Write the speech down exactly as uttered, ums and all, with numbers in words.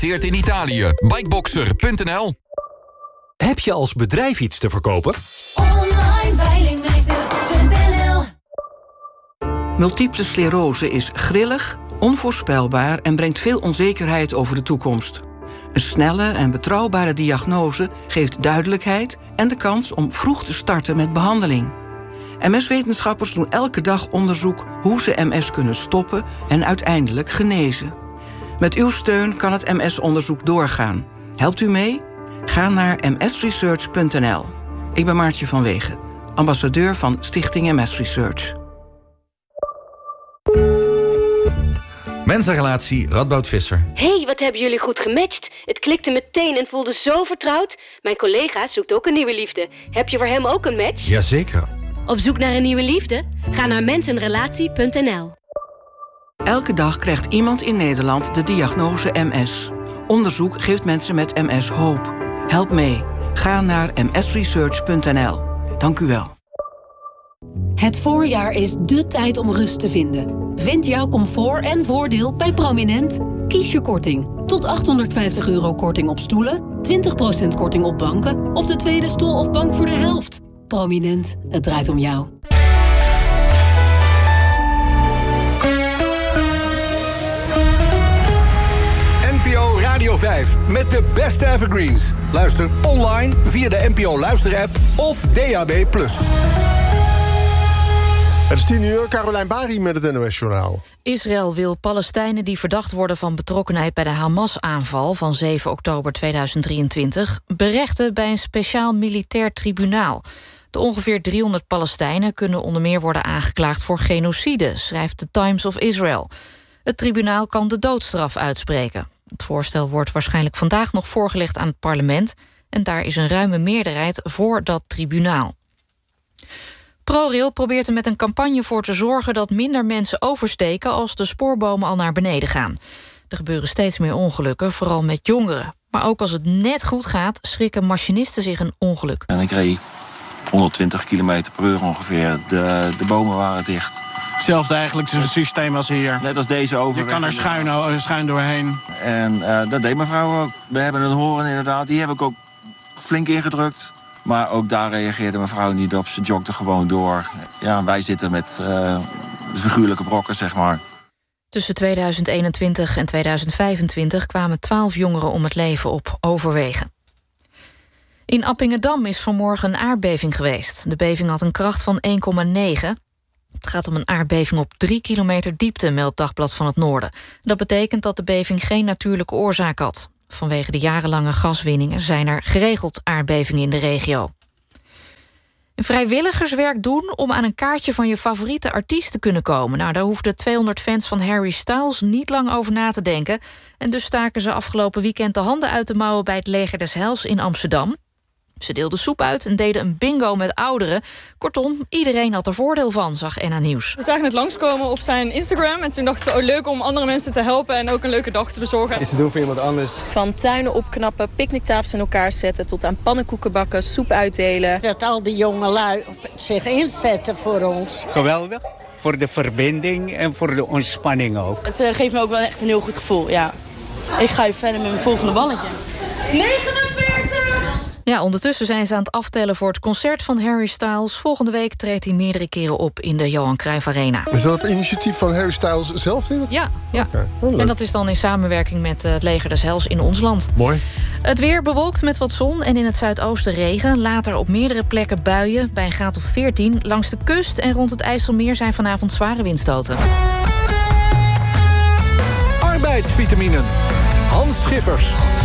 geadapteerd in Italië. Bikeboxer punt n l. Heb je als bedrijf iets te verkopen? Online veilingmeester punt n l. Multiple sclerose is grillig, onvoorspelbaar en brengt veel onzekerheid over de toekomst. Een snelle en betrouwbare diagnose geeft duidelijkheid en de kans om vroeg te starten met behandeling. M S-wetenschappers doen elke dag onderzoek hoe ze M S kunnen stoppen en uiteindelijk genezen. Met uw steun kan het M S-onderzoek doorgaan. Helpt u mee? Ga naar m s research punt n l. Ik ben Maartje van Wegen, ambassadeur van Stichting M S Research. Mensenrelatie Radboud Visser. Hey, wat hebben jullie goed gematcht. Het klikte meteen en voelde zo vertrouwd. Mijn collega zoekt ook een nieuwe liefde. Heb je voor hem ook een match? Jazeker. Op zoek naar een nieuwe liefde? Ga naar mensenrelatie punt n l. Elke dag krijgt iemand in Nederland de diagnose M S. Onderzoek geeft mensen met M S hoop. Help mee. Ga naar m s research punt n l. Dank u wel. Het voorjaar is dé tijd om rust te vinden. Vind jouw comfort en voordeel bij Prominent. Kies je korting. Tot achthonderdvijftig euro korting op stoelen, twintig procent korting op banken of de tweede stoel of bank voor de helft. Prominent, het draait om jou. N P O Radio vijf met de beste evergreens. Luister online via de N P O Luister-app of D A B plus. Het is tien uur, Carolijn Bari met het N O S-journaal. Israël wil Palestijnen die verdacht worden van betrokkenheid bij de Hamas-aanval van zeven oktober tweeduizend drieëntwintig berechten bij een speciaal militair tribunaal. De ongeveer driehonderd Palestijnen kunnen onder meer worden aangeklaagd voor genocide, schrijft The Times of Israel. Het tribunaal kan de doodstraf uitspreken. Het voorstel wordt waarschijnlijk vandaag nog voorgelegd aan het parlement en daar is een ruime meerderheid voor dat tribunaal. ProRail probeert er met een campagne voor te zorgen dat minder mensen oversteken als de spoorbomen al naar beneden gaan. Er gebeuren steeds meer ongelukken, vooral met jongeren. Maar ook als het net goed gaat, schrikken machinisten zich een ongeluk. En ik reed honderdtwintig kilometer per uur ongeveer. De, de bomen waren dicht. Hetzelfde eigenlijk systeem als hier. Net als deze overweg. Je kan er schuin, schuin doorheen. En uh, dat deed mevrouw ook. We hebben een horen inderdaad, die heb ik ook flink ingedrukt. Maar ook daar reageerde mevrouw niet op. Ze jogde gewoon door. Ja, wij zitten met uh, figuurlijke brokken, zeg maar. Tussen tweeduizend eenentwintig en tweeduizend vijfentwintig kwamen twaalf jongeren om het leven op Overwegen. In Appingedam is vanmorgen een aardbeving geweest. De beving had een kracht van één komma negen. Het gaat om een aardbeving op drie kilometer diepte, meldt Dagblad van het Noorden. Dat betekent dat de beving geen natuurlijke oorzaak had. Vanwege de jarenlange gaswinningen zijn er geregeld aardbevingen in de regio. Vrijwilligerswerk doen om aan een kaartje van je favoriete artiest te kunnen komen. Nou, daar hoefden tweehonderd fans van Harry Styles niet lang over na te denken. En dus staken ze afgelopen weekend de handen uit de mouwen bij het Leger des Heils in Amsterdam. Ze deelden soep uit en deden een bingo met ouderen. Kortom, iedereen had er voordeel van, zag N H Nieuws. We zagen het langskomen op zijn Instagram. En toen dachten we, oh, leuk om andere mensen te helpen en ook een leuke dag te bezorgen. Iets te doen voor iemand anders. Van tuinen opknappen, picknicktafels in elkaar zetten, tot aan pannenkoeken bakken, soep uitdelen. Dat al die jongelui zich inzetten voor ons. Geweldig. Voor de verbinding en voor de ontspanning ook. Het uh, geeft me ook wel echt een heel goed gevoel, ja. Ik ga je verder met mijn volgende balletje. negenenveertig! Ja, ondertussen zijn ze aan het aftellen voor het concert van Harry Styles. Volgende week treedt hij meerdere keren op in de Johan Cruijff Arena. Is dat op initiatief van Harry Styles zelf? In het? Ja, ja. Okay. Oh, en dat is dan in samenwerking met het Leger des Heils in ons land. Mooi. Het weer bewolkt met wat zon en in het zuidoosten regen. Later op meerdere plekken buien bij een graad of veertien. Langs de kust en rond het IJsselmeer zijn vanavond zware windstoten. Arbeidsvitaminen. Hans Schiffers.